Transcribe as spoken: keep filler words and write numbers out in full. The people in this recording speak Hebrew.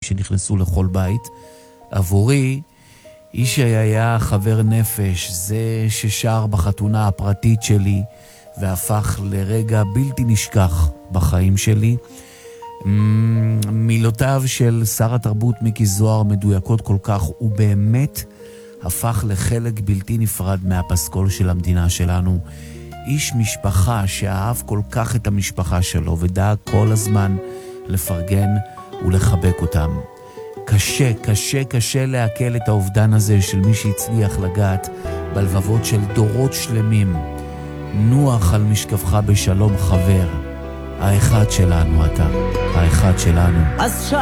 שנכנסו לכל בית. עבורי, איש היה חבר נפש, זה ששר בחתונה הפרטית שלי, והפך לרגע בלתי נשכח בחיים שלי. מילותיו של שר התרבות מיקי זוהר מדויקות כל כך, הוא באמת הפך לחלק בלתי נפרד מהפסקול של המדינה שלנו. איש משפחה שאהב כל כך את המשפחה שלו ודאג כל הזמן לפרגן ולחבק אותם. קשה, קשה, קשה להקל את האובדן הזה של מי שהצליח לגעת בלבבות של דורות שלמים. נוח על משכבך בשלום חבר, האחד שלנו אתה, האחד שלנו. אז